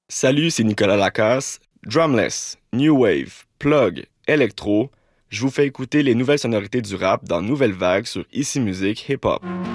Salut, c'est Nicolas Lacasse. Drumless, New Wave, Plug, Electro, je vous fais écouter les nouvelles sonorités du rap dans Nouvelle Vague sur Ici Musique Hip Hop.